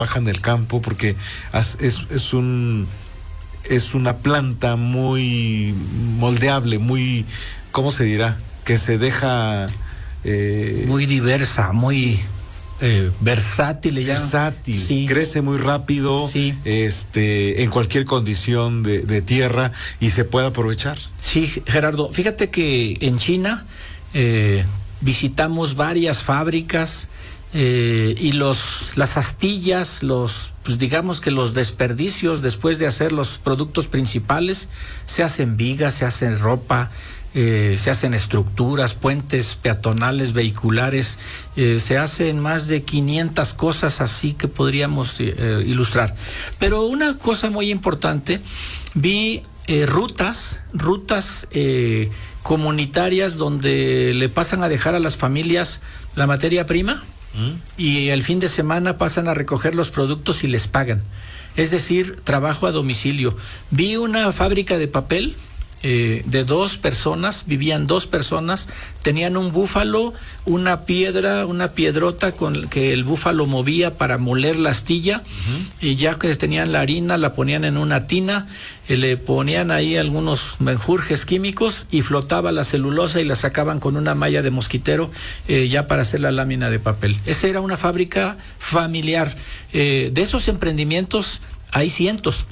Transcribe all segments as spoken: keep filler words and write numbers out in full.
trabaja en el campo, porque es, es un es una planta muy moldeable, muy, ¿cómo se dirá? Que se deja eh, muy diversa, muy eh, versátil, ella. Versátil, sí. Crece muy rápido, sí. este, en cualquier condición de, de tierra y se puede aprovechar. Sí, Gerardo, fíjate que en China eh, visitamos varias fábricas. Eh, y los las astillas, los pues digamos que los desperdicios después de hacer los productos principales, se hacen vigas, se hacen ropa, eh, se hacen estructuras, puentes peatonales, vehiculares, eh, se hacen más de quinientas cosas así que podríamos eh, ilustrar. Pero una cosa muy importante, vi eh, rutas, rutas eh, comunitarias donde le pasan a dejar a las familias la materia prima. Y el fin de semana pasan a recoger los productos y les pagan. Es decir, trabajo a domicilio. Vi una fábrica de papel eh, de dos personas, vivían dos personas, tenían un búfalo, una piedra, una piedrota con que el búfalo movía para moler la astilla, uh-huh. Y ya que tenían la harina, la ponían en una tina, eh, le ponían ahí algunos menjurjes químicos y flotaba la celulosa y la sacaban con una malla de mosquitero eh, ya para hacer la lámina de papel. Esa era una fábrica familiar. Eh, de esos emprendimientos hay cientos.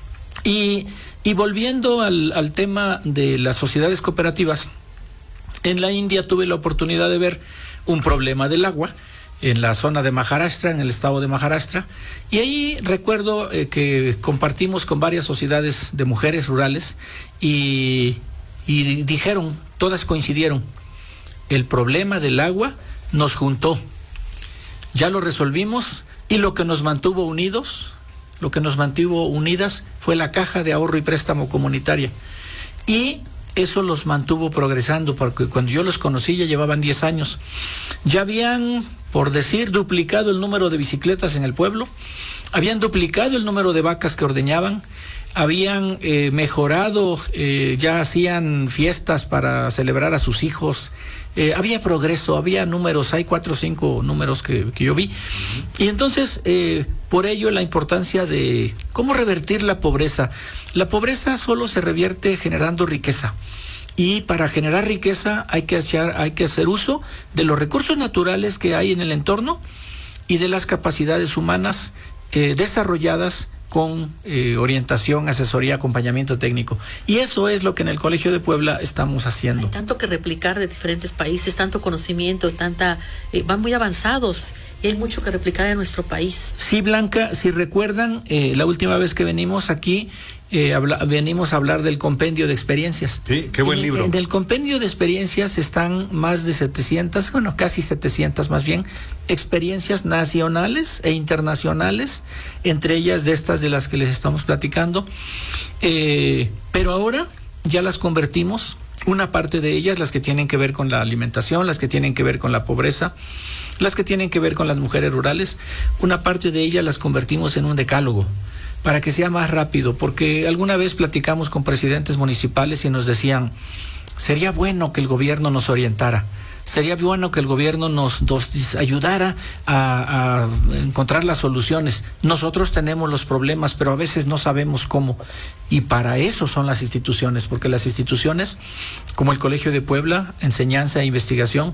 Y, y volviendo al, al tema de las sociedades cooperativas, en la India tuve la oportunidad de ver un problema del agua en la zona de Maharashtra, en el estado de Maharashtra, y ahí recuerdo eh, que compartimos con varias sociedades de mujeres rurales y, y dijeron, todas coincidieron, el problema del agua nos juntó, ya lo resolvimos, y lo que nos mantuvo unidos, lo que nos mantuvo unidas fue la Caja de Ahorro y Préstamo Comunitaria, y eso los mantuvo progresando, porque cuando yo los conocí ya llevaban diez años. Ya habían, por decir, duplicado el número de bicicletas en el pueblo, habían duplicado el número de vacas que ordeñaban, habían eh, mejorado, eh, ya hacían fiestas para celebrar a sus hijos, eh, había progreso, había números, hay cuatro o cinco números que, que yo vi. Y entonces, eh, por ello la importancia de cómo revertir la pobreza. La pobreza solo se revierte generando riqueza. Y para generar riqueza hay que hacer, hay que hacer uso de los recursos naturales que hay en el entorno y de las capacidades humanas eh, desarrolladas con eh, orientación, asesoría, acompañamiento técnico. Y eso es lo que en el Colegio de Puebla estamos haciendo. Hay tanto que replicar de diferentes países, tanto conocimiento, tanta eh, van muy avanzados y hay mucho que replicar en nuestro país. Sí, Blanca, si recuerdan, eh, la última vez que venimos aquí, eh, habla, venimos a hablar del compendio de experiencias. Sí, qué buen en, libro. En el compendio de experiencias están más de setecientas, bueno, casi setecientas más bien, experiencias nacionales e internacionales, entre ellas de estas de las que les estamos platicando, eh, pero ahora ya las convertimos, una parte de ellas, las que tienen que ver con la alimentación, las que tienen que ver con la pobreza, las que tienen que ver con las mujeres rurales, una parte de ellas las convertimos en un decálogo, para que sea más rápido, porque alguna vez platicamos con presidentes municipales y nos decían, sería bueno que el gobierno nos orientara, sería bueno que el gobierno nos, nos ayudara a, a encontrar las soluciones. Nosotros tenemos los problemas, pero a veces no sabemos cómo. Y para eso son las instituciones, porque las instituciones, como el Colegio de Puebla, enseñanza e investigación,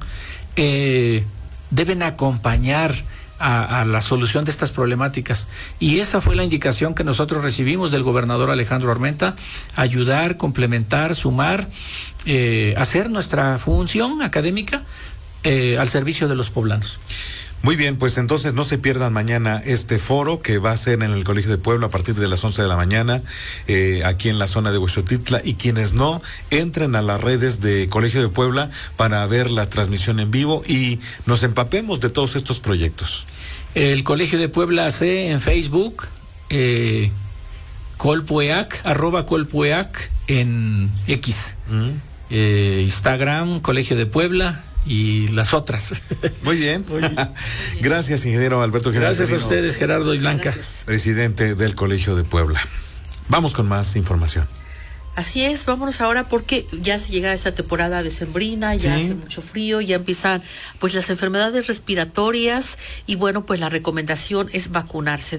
eh, deben acompañar A, a la solución de estas problemáticas. Y esa fue la indicación que nosotros recibimos del gobernador Alejandro Armenta, ayudar, complementar, sumar, eh, hacer nuestra función académica eh, al servicio de los poblanos. Muy bien, pues entonces no se pierdan mañana este foro que va a ser en el Colegio de Puebla a partir de las once de la mañana, eh, aquí en la zona de Huexotitla, y quienes no, entren a las redes de Colegio de Puebla para ver la transmisión en vivo y nos empapemos de todos estos proyectos. El Colegio de Puebla C en Facebook, eh, Colpueac, arroba Colpueac en X, mm. eh, Instagram, Colegio de Puebla, y las otras. Muy bien. Muy bien. Gracias, ingeniero Alberto Jiménez. Gracias a ustedes, Gerardo y Blanca. Gracias. Presidente del Colegio de Puebla. Vamos con más información. Así es, vámonos ahora porque ya se llega esta temporada decembrina, ya sí. Hace mucho frío, ya empiezan pues las enfermedades respiratorias y bueno, pues la recomendación es vacunarse.